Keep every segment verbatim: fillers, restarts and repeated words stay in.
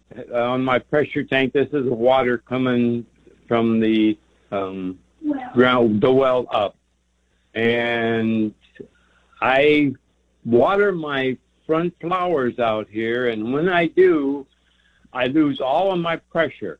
uh, on my pressure tank. This is water coming from the um, well. ground, the well up. And I water my front flowers out here, and when I do, I lose all of my pressure.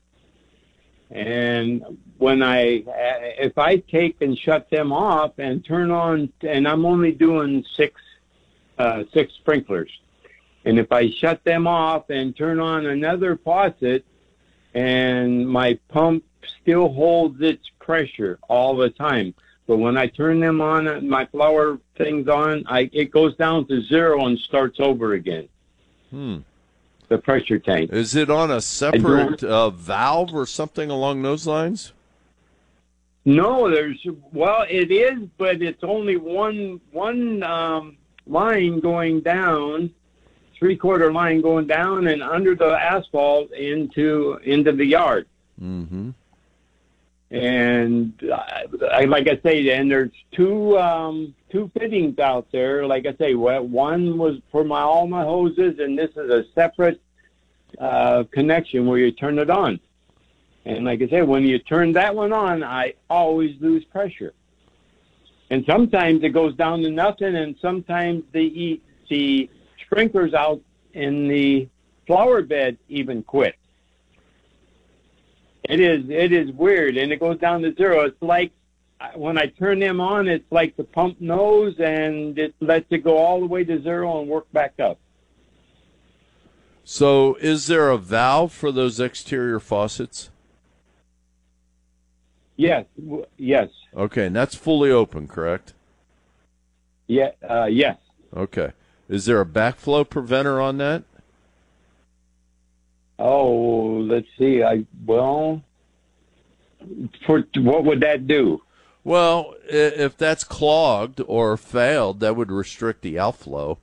And when I, if I take and shut them off and turn on, and I'm only doing six, uh, six sprinklers, and if I shut them off and turn on another faucet, and my pump still holds its pressure all the time. But when I turn them on, my flower things on, I it goes down to zero and starts over again. Hmm. The pressure tank. Is it on a separate uh, valve or something along those lines? No, there's well, it is, but it's only one one um, line going down, three quarter line going down and under the asphalt into into the yard. Mm-hmm. And I, like I say, and there's two um, two fittings out there. Like I say, one was for my all my hoses, and this is a separate uh, connection where you turn it on. And like I said, when you turn that one on, I always lose pressure. And sometimes it goes down to nothing, and sometimes the the sprinklers out in the flower bed even quit. It is it is weird, and it goes down to zero. It's like when I turn them on, it's like the pump knows, and it lets it go all the way to zero and work back up. So is there a valve for those exterior faucets? Yes, yes. Okay, and that's fully open, correct? Yeah, uh, yes. Okay. Is there a backflow preventer on that? Oh, let's see. I well, for what would that do? Well, if that's clogged or failed, that would restrict the outflow.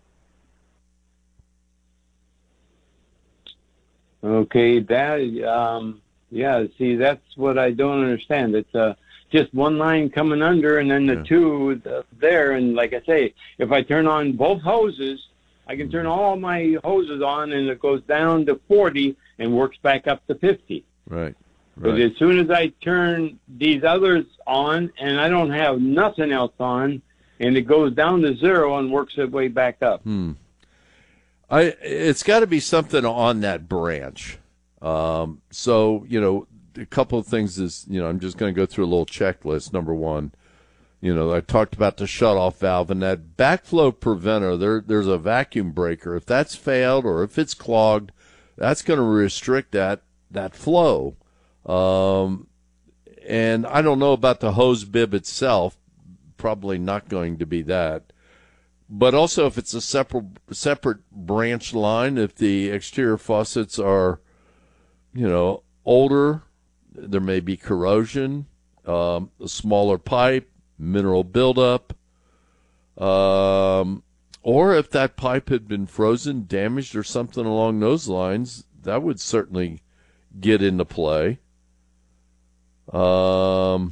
Okay, that um, yeah. See, that's what I don't understand. It's uh, just one line coming under, and then the yeah. two there. And like I say, if I turn on both hoses, I can turn all my hoses on, and it goes down to forty and works back up to fifty. Right. But right. as soon as I turn these others on, and I don't have nothing else on, and it goes down to zero and works its way back up. Hmm. I it's got to be something on that branch. Um, so you know, a couple of things is you know I'm just going to go through a little checklist. Number one. You know, I talked about the shutoff valve and that backflow preventer. There, there's a vacuum breaker. If that's failed or if it's clogged, that's going to restrict that that flow. Um, and I don't know about the hose bib itself. Probably not going to be that. But also, if it's a separate separate branch line, if the exterior faucets are, you know, older, there may be corrosion, um, a smaller pipe. Mineral buildup, um, or if that pipe had been frozen, damaged, or something along those lines, that would certainly get into play. Um,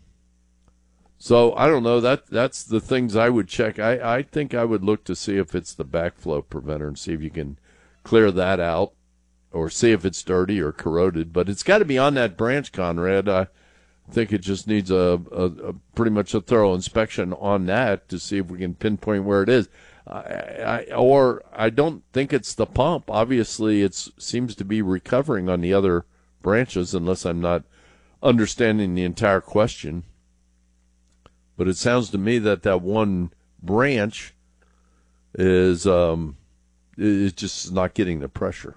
so I don't know. That that's the things I would check. I, I think I would look to see if it's the backflow preventer and see if you can clear that out, or see if it's dirty or corroded. But it's got to be on that branch, Conrad. I, I think it just needs a, a, a pretty much a thorough inspection on that to see if we can pinpoint where it is. I, I, or I don't think it's the pump. Obviously, it seems to be recovering on the other branches, unless I'm not understanding the entire question. But it sounds to me that that one branch is um, is just not getting the pressure,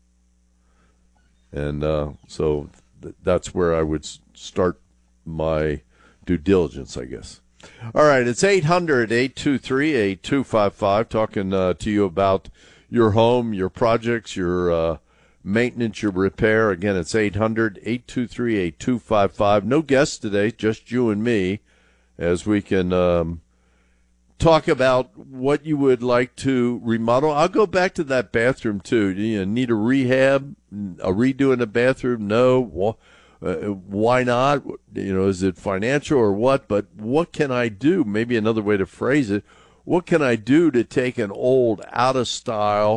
and uh, so th- that's where I would start my due diligence, I guess. All right, it's eight hundred, eight two three, eight two five five, talking uh, to you about your home, your projects, your uh, maintenance, your repair. Again, it's eight hundred, eight two three, eight two five five. No guests today, just you and me, as we can um, talk about what you would like to remodel. I'll go back to that bathroom, too. Do you need a rehab, a redo in the bathroom? No. Well, Uh, why not? You know, is it financial or what? But what can I do? Maybe another way to phrase it. What can I do to take an old, out of style,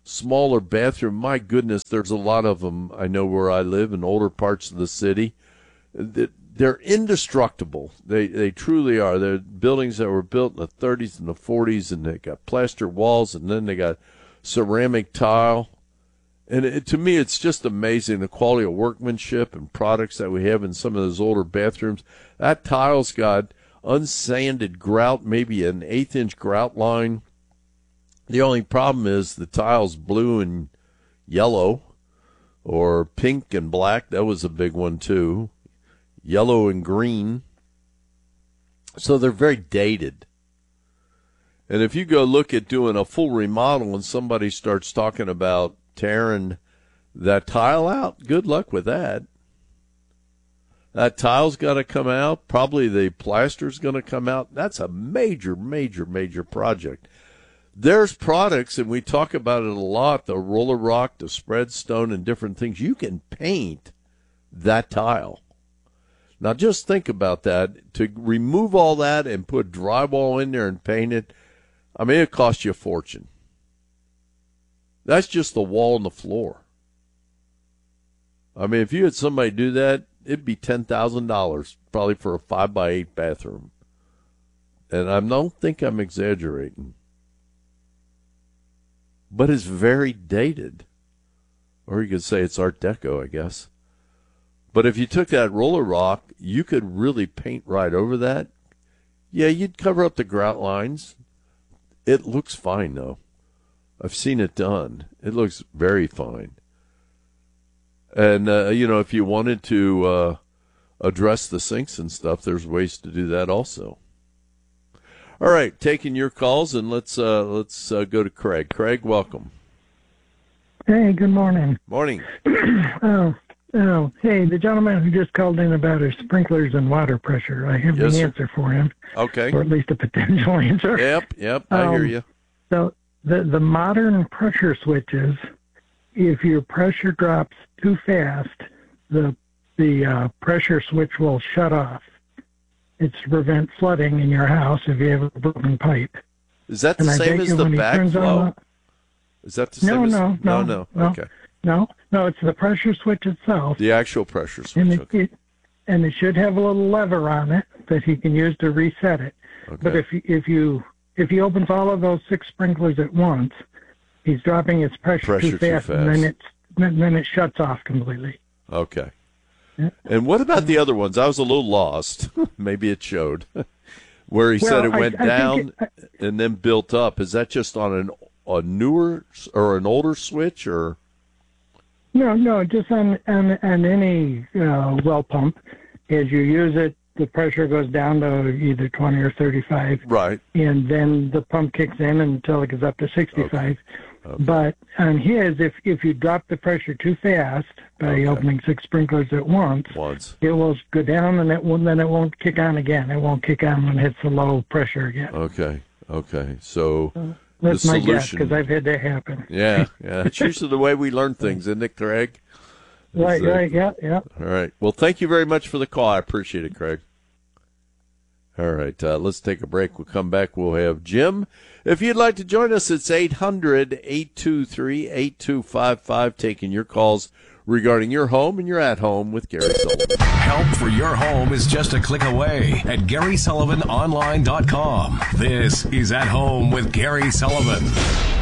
smaller bathroom, my goodness, there's a lot of them. I know where I live in older parts of the city. They're indestructible. They they truly are. They're buildings that were built in the thirties and the forties, and they got plaster walls, and then they got ceramic tile. And it, to me, it's just amazing the quality of workmanship and products that we have in some of those older bathrooms. That tile's got unsanded grout, maybe an eighth-inch grout line. The only problem is the tile's blue and yellow, or pink and black. That was a big one, too. Yellow and green. So they're very dated. And if you go look at doing a full remodel and somebody starts talking about tearing that tile out, good luck with that. That tile's got to come out. Probably the plaster's going to come out. That's a major, major, major project. There's products, and we talk about it a lot, the roller rock, the spread stone, and different things. You can paint that tile. Now, just think about that. To remove all that and put drywall in there and paint it, I mean, it costs you a fortune. That's just the wall and the floor. I mean, if you had somebody do that, it'd be ten thousand dollars probably for a five by eight bathroom. And I don't think I'm exaggerating. But it's very dated. Or you could say it's Art Deco, I guess. But if you took that roller rock, you could really paint right over that. Yeah, you'd cover up the grout lines. It looks fine, though. I've seen it done. It looks very fine. And, uh, you know, if you wanted to uh, address the sinks and stuff, there's ways to do that also. All right, taking your calls, and let's uh, let's uh, go to Craig. Craig, welcome. Hey, good morning. Morning. oh, oh, hey, the gentleman who just called in about his sprinklers and water pressure, I have Yes, the sir. answer for him. Okay. Or at least a potential answer. Yep, yep, I Um, hear you. So the, the modern pressure switches, if your pressure drops too fast, the the uh, pressure switch will shut off. It's to prevent flooding in your house if you have a broken pipe. Is that the And I same bet as you the when he turns on backflow? the- Is that the No, same as no, no, no, no. Okay. No, no, it's the pressure switch itself. The actual pressure switch. And it, Okay. it, and it should have a little lever on it that he can use to reset it. Okay. But if you, if you if he opens all of those six sprinklers at once, he's dropping his pressure, Pressure too, too fast, and then fast. it's then then it shuts off completely. Okay. Yeah. And what about the other ones? I was a little lost. Maybe it showed. Where he Well, said it I- went I think down it- and then built up. Is that just on an a newer or an older switch, or? No, no, just on on, on any uh, well pump, as you use it, the pressure goes down to either twenty or thirty-five, Right. and then the pump kicks in until it gets up to sixty-five. Okay. But on his, if if you drop the pressure too fast by Okay. opening six sprinklers at once, Once. it will go down, and it will, then it won't kick on again. It won't kick on when it hits the low pressure again. Okay. Okay. So That's the my guess, solution. because I've had that happen. Yeah. Yeah. It's usually the way we learn things, isn't it, Craig? Right, Is that- right, yeah, yeah. All right. Well, thank you very much for the call. I appreciate it, Craig. All right. Uh, let's take a break. We'll come back. We'll have Jim. If you'd like to join us, it's eight hundred, eight two three, eight two five five, taking your calls regarding your home, and you're at home with Gary Sullivan. Help for your home is just a click away at Gary Sullivan Online dot com. This is At Home with Gary Sullivan.